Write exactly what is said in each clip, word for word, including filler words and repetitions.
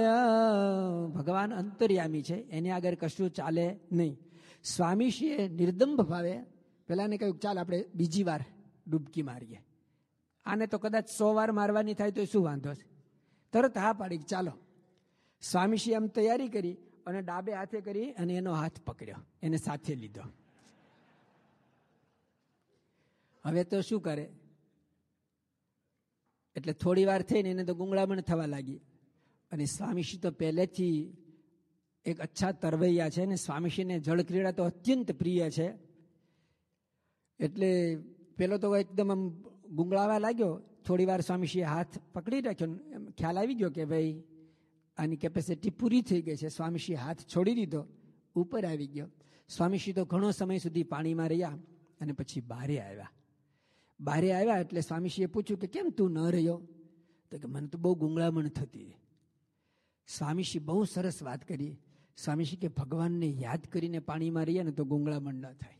ભગવાન અંતર્યામી છે, એની આગળ કશું ચાલે નહીં. સ્વામીશ્રીએ નિર્દંભ ભાવે પેલાને કહ્યું, ચાલ આપણે બીજી વાર ડૂબકી મારીએ. આને તો કદાચ સો વાર મારવાની થાય તો શું વાંધો છે. તરત હા પાડી, ચાલો. સ્વામીશ્રીએ આમ તૈયારી કરી અને ડાબે હાથે કરી અને એનો હાથ પકડ્યો, એને સાથે લીધો. હવે તો શું કરે, એટલે થોડી વાર થઈને એને તો ગુંગળામણ થવા લાગી. અને સ્વામીશ્રી તો પહેલેથી એક અચ્છા તરવૈયા છે ને, સ્વામીશ્રીને જળક્રીડા તો અત્યંત પ્રિય છે. એટલે પેલો તો એકદમ આમ ગુંગળાવા લાગ્યો. થોડી વાર સ્વામીશ્રીએ હાથ પકડી રાખ્યો, ખ્યાલ આવી ગયો કે ભાઈ આની કેપેસિટી પૂરી થઈ ગઈ છે. સ્વામીશ્રીએ હાથ છોડી દીધો, ઉપર આવી ગયો. સ્વામીશ્રી તો ઘણો સમય સુધી પાણીમાં રહ્યા અને પછી બહારે આવ્યા. બહારે આવ્યા એટલે સ્વામીશ્રીએ પૂછ્યું કે કેમ તું ન રહ્યો? તો કે મને તો બહુ ગુંગળામણ થતી. સ્વામીશ્રી બહુ સરસ વાત કરી. સ્વામીશ્રી કે ભગવાનને યાદ કરીને પાણીમાં રહીએ ને તો ગુંગળામણ ન થાય.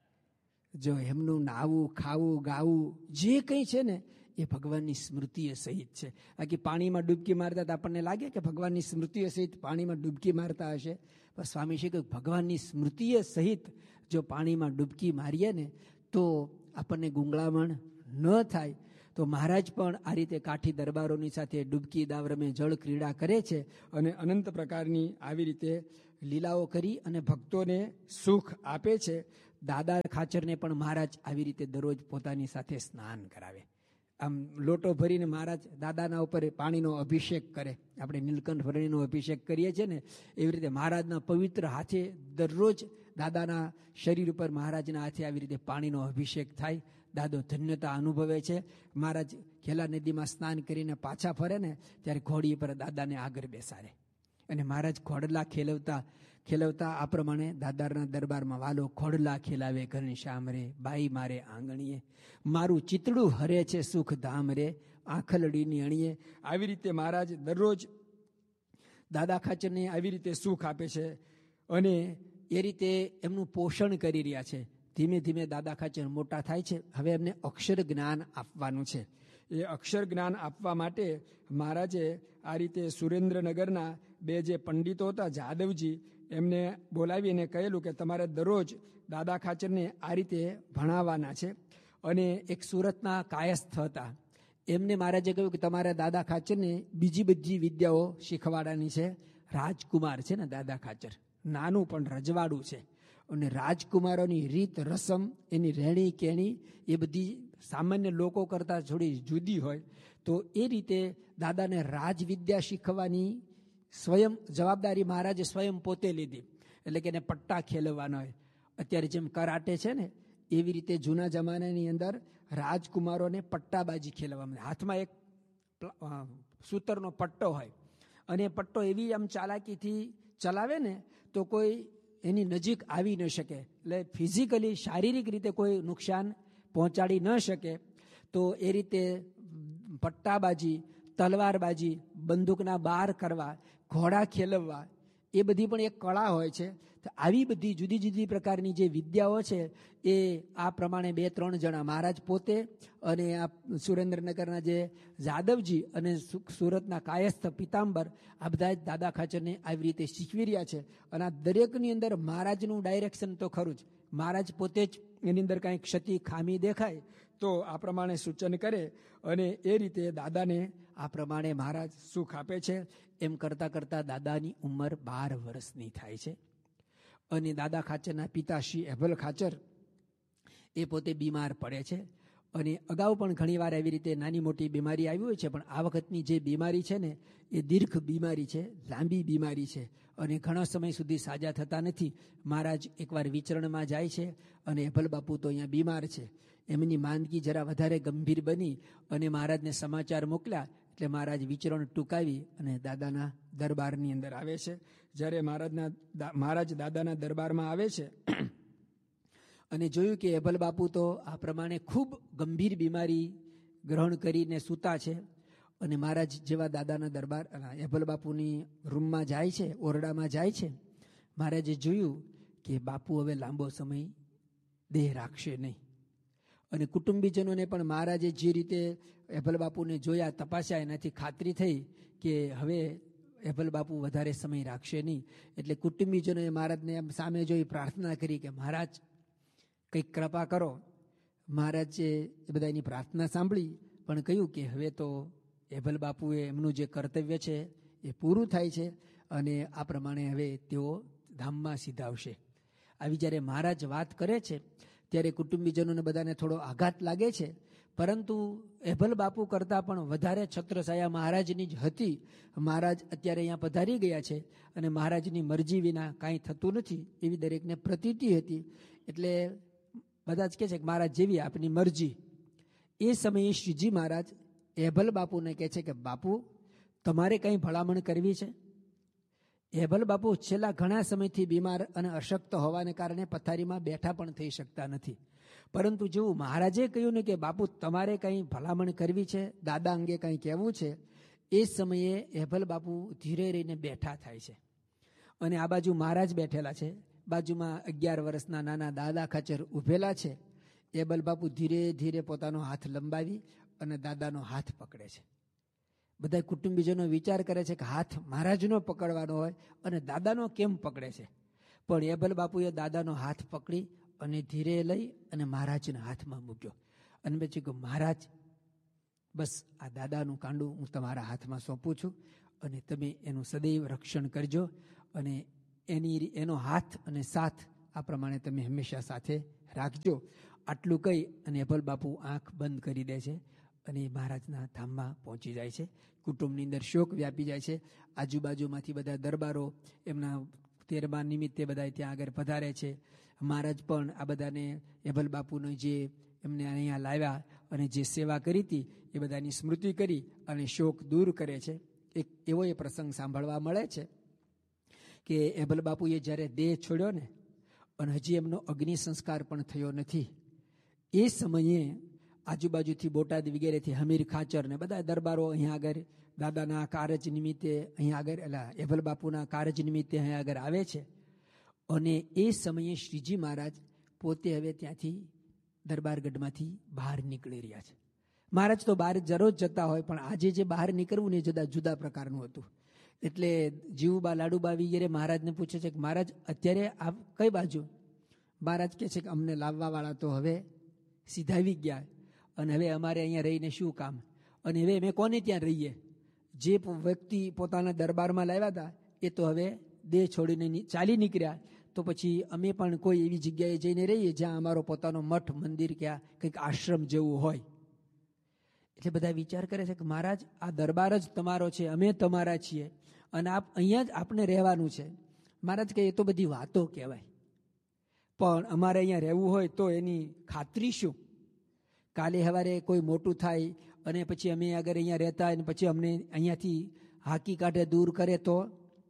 જો એમનું નાવું, ખાવું, ગાવું જે કંઈ છે ને એ ભગવાનની સ્મૃતિએ સહિત છે. બાકી પાણીમાં ડૂબકી મારતા તો આપણને લાગે કે ભગવાનની સ્મૃતિએ સહિત પાણીમાં ડૂબકી મારતા હશે. પણ સ્વામીશ્રી કહ્યું ભગવાનની સ્મૃતિએ સહિત જો પાણીમાં ડૂબકી મારીએ ને તો આપણને ગુંગળામણ ન થાય. તો મહારાજ પણ આ રીતે કાઠી દરબારોની સાથે ડૂબકી દાવ રમે, જળ ક્રીડા કરે છે અને અનંત પ્રકારની આવી રીતે લીલાઓ કરી અને ભક્તોને સુખ આપે છે. દાદા ખાચરને પણ મહારાજ આવી રીતે દરરોજ પોતાની સાથે સ્નાન કરાવે. આમ લોટો ભરીને મહારાજ દાદાના ઉપર પાણીનો અભિષેક કરે. આપણે નીલકંઠ વર્ણીનો અભિષેક કરીએ છીએ ને એવી રીતે મહારાજના પવિત્ર હાથે દરરોજ દાદાના શરીર ઉપર મહારાજના હાથે આવી રીતે પાણીનો અભિષેક થાય. દાદો ધન્યતા અનુભવે છે. મહારાજ ખેલા નદીમાં સ્નાન કરીને પાછા ફરે ને ત્યારે ઘોડી પર દાદાને આગળ બેસાડે અને મહારાજ ઘોડલા ખેલવતા ખેલવતા આ પ્રમાણે દાદાના દરબારમાં વાલો ઘોડલા ખેલાવે ઘનશ્યામ રે, બાઈ મારે આંગણીએ, મારું ચિતડું હરે છે સુખ ધામ રે, આંખલડીની અણીએ. આવી રીતે મહારાજ દરરોજ દાદા ખાચરને આવી રીતે સુખ આપે છે અને એ રીતે એમનું પોષણ કરી રહ્યા છે. ધીમે ધીમે દાદા ખાચર મોટા થાય છે. હવે એમને અક્ષર જ્ઞાન આપવાનું છે. એ અક્ષર જ્ઞાન આપવા માટે મહારાજે આ રીતે સુરેન્દ્રનગરના બે જે પંડિતો હતા, જાદવજી, એમને બોલાવીને કહેલું કે તમારે દરરોજ દાદા ખાચરને આ રીતે ભણાવવાના છે. અને એક સુરતના કાયસ્થ હતા, એમને મહારાજે કહ્યું કે તમારે દાદા ખાચરને બીજી બધી વિદ્યાઓ શીખવાડવાની છે. રાજકુમાર છે ને દાદા ખાચર, નાનું પણ રજવાડું છે અને રાજકુમારોની રીત રસમ, એની રહેણી કેણી એ બધી સામાન્ય લોકો કરતાં થોડી જુદી હોય. તો એ રીતે દાદાને રાજવિદ્યા શીખવાની સ્વયં જવાબદારી મહારાજે સ્વયં પોતે લીધી. એટલે કે એને પટ્ટા ખેલવવાના હોય. અત્યારે જેમ કરાટે છે ને એવી રીતે જૂના જમાનાની અંદર રાજકુમારોને પટ્ટાબાજી ખેલવામાં. હાથમાં એક સૂતરનો પટ્ટો હોય અને એ પટ્ટો એવી આમ ચાલાકીથી ચલાવે ને તો કોઈ એની નજીક આવી ન શકે. એટલે ફિઝિકલી શારીરિક રીતે કોઈ નુકસાન પહોંચાડી ન શકે. તો એ રીતે પટ્ટાબાજી, તલવારબાજી, બંદૂકના બાર કરવા, ઘોડા ખેલવવા, એ બધી પણ એક કળા હોય છે. તો આવી બધી જુદી જુદી પ્રકારની જે વિદ્યાઓ છે એ આ પ્રમાણે બે ત્રણ જણા, મહારાજ પોતે અને આ સુરેન્દ્રનગરના જે જાદવજી અને સુરતના કાયસ્થ પિતાંબર, આ બધા જ દાદા ખાચરને આવી રીતે શીખવી રહ્યા છે. અને આ દરેકની અંદર મહારાજનું ડાયરેક્શન તો ખરું જ. મહારાજ પોતે જ એની અંદર કાંઈ ક્ષતિ ખામી દેખાય તો આ પ્રમાણે સૂચન કરે અને એ રીતે દાદાને આ પ્રમાણે મહારાજ સુખ આપે છે. એમ કરતાં કરતાં દાદાની ઉંમર બાર વર્ષની થાય છે અને દાદા ખાચરના પિતા શ્રી એભલ ખાચર એ પોતે બીમાર પડે છે. અને અગાઉ પણ ઘણીવાર એવી રીતે નાની મોટી બીમારી આવી હોય છે, પણ આ વખતની જે બીમારી છે ને એ દીર્ઘ બીમારી છે, લાંબી બીમારી છે અને ઘણા સમય સુધી સાજા થતા નથી. મહારાજ એકવાર વિચરણમાં જાય છે અને એભલ બાપુ તો અહીંયા બીમાર છે. એમની માંદગી જરા વધારે ગંભીર બની અને મહારાજને સમાચાર મોકલ્યા. એટલે મહારાજ વિચરણ ટૂંકાવી અને દાદાના દરબારની અંદર આવે છે. જ્યારે મહારાજના મહારાજ દાદાના દરબારમાં આવે છે અને જોયું કે એભલ બાપુ તો આ પ્રમાણે ખૂબ ગંભીર બીમારી ગ્રહણ કરીને સૂતા છે અને મહારાજ જેવા દાદાના દરબાર એભલ બાપુની રૂમમાં જાય છે, ઓરડામાં જાય છે, મહારાજે જોયું કે બાપુ હવે લાંબો સમય દેહ રાખશે નહીં. અને કુટુંબીજનોને પણ મહારાજે જે રીતે એભલ બાપુને જોયા, તપાસ્યા, એનાથી ખાતરી થઈ કે હવે એભલ બાપુ વધારે સમય રાખશે નહીં. એટલે કુટુંબીજનોએ મહારાજને એમ સામે જોઈ પ્રાર્થના કરી કે મહારાજ કંઈક કૃપા કરો. મહારાજે એ બધા એની પ્રાર્થના સાંભળી, પણ કહ્યું કે હવે તો એભલ બાપુએ એમનું જે કર્તવ્ય છે એ પૂરું થાય છે અને આ પ્રમાણે હવે તેઓ ધામમાં સીધાવશે. આવી જ્યારે મહારાજ વાત કરે છે ત્યારે કુટુંબીજનોને બધાને થોડો આઘાત લાગે છે, પરંતુ એભલ બાપુ કરતાં પણ વધારે છત્રછાયા મહારાજની જ હતી. મહારાજ અત્યારે અહીંયા પધારી ગયા છે અને મહારાજની મરજી વિના કાંઈ થતું નથી એવી દરેકને પ્રતીતિ હતી. એટલે બધા જ કહે છે કે મહારાજ જેવી આપની મરજી. એ સમયે શ્રીજી મહારાજ એભલ બાપુને કહે છે કે બાપુ તમારે કંઈ ભલામણ કરવી છે? એભલ બાપુ છેલ્લા ઘણા સમયથી બીમાર અને અશક્ત હોવાને કારણે પથારીમાં બેઠા પણ થઈ શકતા નથી. પરંતુ જેવું મહારાજે કહ્યું ને કે બાપુ તમારે કંઈ ભલામણ કરવી છે, દાદા અંગે કંઈ કહેવું છે, એ સમયે એભલ બાપુ ધીરે રહીને બેઠા થાય છે. અને આ બાજુ મહારાજ બેઠેલા છે, બાજુમાં અગિયાર વર્ષના નાના દાદા ખાચર ઊભેલા છે. એભલ બાપુ ધીરે ધીરે પોતાનો હાથ લંબાવી અને દાદાનો હાથ પકડે છે. બધા કુટુંબીજનો વિચાર કરે છે કે હાથ મહારાજનો પકડવાનો હોય અને દાદાનો કેમ પકડે છે? પણ એભલ બાપુએ દાદાનો હાથ પકડી અને ધીરે લઈ અને મહારાજના હાથમાં મૂક્યો અને પછી કહ્યું મહારાજ બસ આ દાદાનું કાંડું હું તમારા હાથમાં સોંપું છું અને તમે એનું સદૈવ રક્ષણ કરજો અને એની એનો હાથ અને સાથ આ પ્રમાણે તમે હંમેશા સાથે રાખજો. આટલું કહી અને એભલ બાપુ આંખ બંધ કરી દે છે અને મહારાજના ધામમાં પહોંચી જાય છે. કુટુંબની અંદર શોક વ્યાપી જાય છે. આજુબાજુમાંથી બધા દરબારો એમના તેરમા નિમિત્તે બધા ત્યાં આગળ પધારે છે. મહારાજ પણ આ બધાને એભલ બાપુનો જે એમને અહીંયા લાવ્યા અને જે સેવા કરી હતી એ બધાની સ્મૃતિ કરી અને શોક દૂર કરે છે. એક એવો એ પ્રસંગ સાંભળવા મળે છે કે એભલ બાપુએ જ્યારે દેહ છોડ્યો ને અને હજી એમનો અગ્નિ સંસ્કાર પણ થયો નથી, એ સમયે આજુબાજુથી બોટાદ વગેરેથી હમીર ખાચર ને બધા દરબારો અહીંયા આગળ દાદાના કારજ નિમિત્તે અહીંયા આગળ એટલે એભલ બાપુના કારજ નિમિત્તે અહીંયા આગળ આવે છે. અને એ સમયે શ્રીજી મહારાજ પોતે હવે ત્યાંથી દરબારગઢમાંથી બહાર નીકળી રહ્યા છે. મહારાજ તો બહાર જરોજ જતા હોય, પણ આજે જે બહાર નીકળવું ને જુદા જુદા પ્રકારનું હતું. એટલે જીવુબા લાડુબા વગેરે મહારાજને પૂછે છે કે મહારાજ અત્યારે આ કઈ બાજુ? મહારાજ કહે છે કે અમને લાવવાવાળા તો હવે સીધાવી ગયા અને હવે અમારે અહીંયા રહીને શું કામ, અને હવે અમે કોને ત્યાં રહીએ? જે વ્યક્તિ પોતાના દરબારમાં લાવ્યા હતા એ તો હવે દેહ છોડીને ચાલી નીકળ્યા, તો પછી અમે પણ કોઈ એવી જગ્યાએ જઈને રહીએ જ્યાં અમારો પોતાનો મઠ મંદિર ક્યાં કંઈક આશ્રમ જેવું હોય. એટલે બધા વિચાર કરે છે કે મહારાજ આ દરબાર જ તમારો છે, અમે તમારા છીએ અને આપ અહીંયા જ આપણે રહેવાનું છે. મહારાજ કહે એ તો બધી વાતો કહેવાય, પણ અમારે અહીંયા રહેવું હોય તો એની ખાતરી શું? કાલે સવારે કોઈ મોટું થાય અને પછી અમે અગર અહીંયા રહેતા અને પછી અમને અહીંયાથી હાકી કાઢે દૂર કરે તો?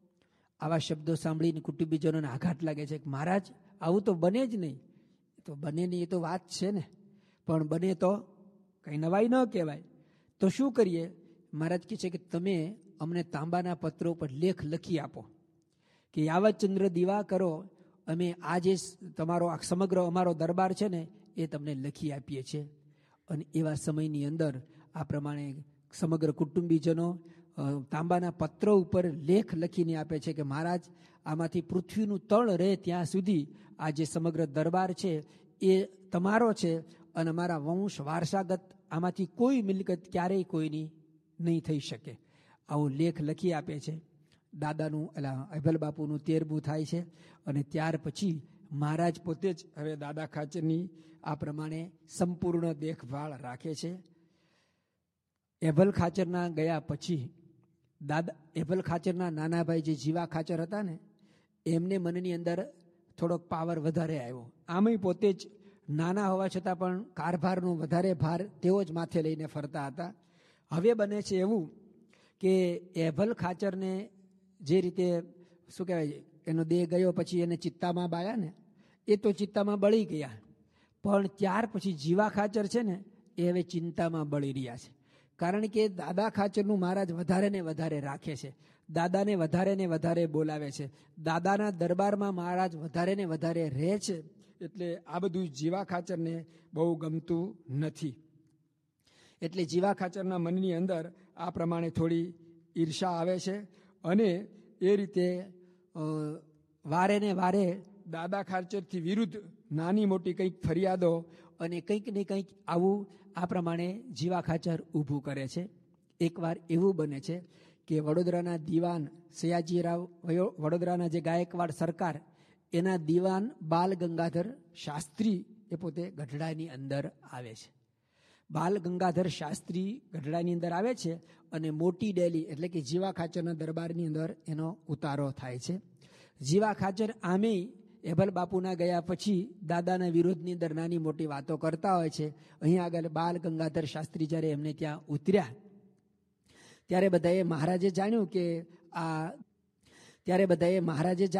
આવા શબ્દો સાંભળીને કુટુંબીજનોને આઘાત લાગે છે કે મહારાજ આવું તો બને જ નહીં. તો બને નહીં એ તો વાત છે ને, પણ બને તો કંઈ નવાઈ ન કહેવાય. તો શું કરીએ? મહારાજ કહે છે કે તમે અમને તાંબાના પત્રો પર લેખ લખી આપો કે યાવતચંદ્ર દીવા કરો, અમે આ જે તમારો આ સમગ્ર અમારો દરબાર છે ને એ તમને લખી આપીએ છીએ. અને એવા સમયની અંદર આ પ્રમાણે સમગ્ર કુટુંબીજનો તાંબાના પત્રો ઉપર લેખ લખીને આપે છે કે મહારાજ આમાંથી પૃથ્વીનું તળ રહે ત્યાં સુધી આ જે સમગ્ર દરબાર છે એ તમારો છે અને અમારા વંશ વારસાગત આમાંથી કોઈ મિલકત ક્યારેય કોઈની નહીં થઈ શકે. આવો લેખ લખી આપે છે. દાદાનું એટલે એભલ બાપુનું તેરમું થાય છે અને ત્યાર પછી મહારાજ પોતે જ હવે દાદા ખાચરની આ પ્રમાણે સંપૂર્ણ દેખભાળ રાખે છે. એભલ ખાચરના ગયા પછી દાદા એભલ ખાચરના નાના ભાઈ જે જીવા ખાચર હતા ને એમને મનની અંદર થોડોક પાવર વધારે આવ્યો. આમાંય પોતે જ નાના હોવા છતાં પણ કારભારનો વધારે ભાર તેઓ જ માથે લઈને ફરતા હતા. હવે બને છે એવું કે એભલ ખાચરને જે રીતે શું કહેવાય એનો દેહ ગયો પછી એને ચિત્તામાં બાળ્યા ને એ તો ચિત્તામાં બળી ગયા, પણ ત્યાર પછી જીવા ખાચર છે ને એ હવે ચિંતામાં બળી રહ્યા છે. કારણ કે દાદા ખાચરનું મહારાજ વધારે ને વધારે રાખે છે, દાદાને વધારે ને વધારે બોલાવે છે, દાદાના દરબારમાં મહારાજ વધારે ને વધારે રહે છે. એટલે આ બધું જીવા ખાચરને બહુ ગમતું નથી. એટલે જીવા ખાચરના મનની અંદર આ પ્રમાણે થોડી ઈર્ષા આવે છે અને એ રીતે વારે ને વારે દાદા ખાચરથી વિરુદ્ધ નાની મોટી કંઈક ફરિયાદો અને કંઈક ને કંઈક આવું આ પ્રમાણે જીવા ખાચર ઊભું કરે છે. એકવાર એવું બને છે કે વડોદરાના દિવાન સયાજીરાવ વડોદરાના જે ગાયકવાડ સરકાર એના દિવાન બાલ ગંગાધર શાસ્ત્રી એ પોતે ગઢડાની અંદર આવે છે. બાલ ગંગાધર શાસ્ત્રી ગઢડાની અંદર આવે છે અને મોટી ડેલી એટલે કે જીવા ખાચરના દરબારની અંદર એનો ઉતારો થાય છે. જીવા ખાચર આમે એભલ બાપુના ગયા પછી દાદાના વિરોધની અંદર નાની મોટી વાતો કરતા હોય છે. અહીં આગળ બાલ ગંગાધર શાસ્ત્રી જ્યારે એમને ત્યાં ઉતર્યા ત્યારે બધાએ મહારાજે જાણ્યું કે આ ત્યારે બધાએ મહારાજે